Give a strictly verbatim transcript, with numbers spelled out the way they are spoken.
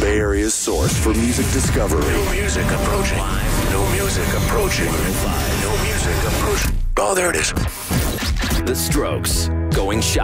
Bay Area's source for music discovery. New music approaching. New music approaching. New music approaching. Oh, there it is. The Strokes, going shopping.